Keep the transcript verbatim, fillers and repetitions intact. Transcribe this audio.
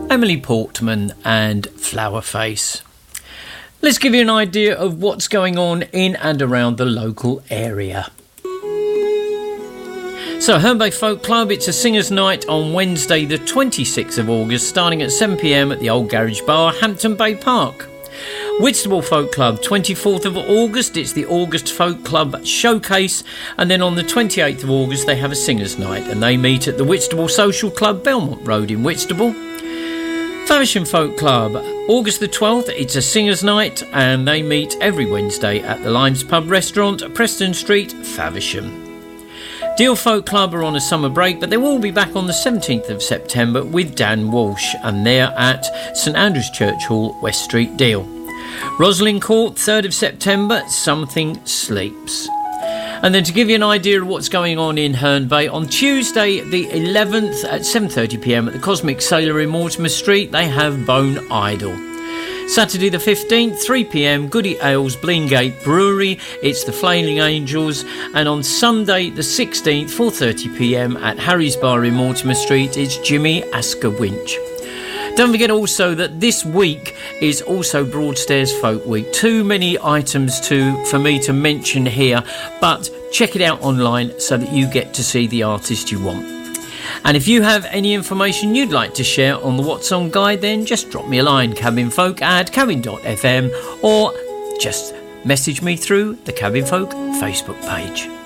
Emily Portman and Flowerface. Let's give you an idea of what's going on in and around the local area. So, Herne Bay Folk Club, it's a singers' night on Wednesday the twenty-sixth of August, starting at seven p m at the Old Garage Bar, Hampton Bay Park. Whitstable Folk Club, twenty-fourth of August, it's the August Folk Club Showcase, and then on the twenty-eighth of August they have a singers' night, and they meet at the Whitstable Social Club, Belmont Road in Whitstable. Faversham Folk Club, August the twelfth, it's a singers' night, and they meet every Wednesday at the Limes Pub Restaurant, Preston Street, Faversham. Deal Folk Club are on a summer break, but they will be back on the seventeenth of September with Dan Walsh, and they're at St Andrew's Church Hall, West Street, Deal. Roslyn Court, third of September, Something Sleeps. And then to give you an idea of what's going on in Herne Bay, on Tuesday the eleventh at seven thirty p m at the Cosmic Sailor in Mortimer Street, they have Bone Idol. Saturday the fifteenth, three p m, Goody Ales, Bleangate Brewery, it's the Flailing Angels. And on Sunday the sixteenth, four thirty p m at Harry's Bar in Mortimer Street, it's Jimmy Asker Winch. Don't forget also that this week is also Broadstairs Folk Week. Too many items to for me to mention here, but check it out online so that you get to see the artist you want. And if you have any information you'd like to share on the What's On Guide, then just drop me a line, cabinfolk at cabin dot f m, or just message me through the Cabin Folk Facebook page.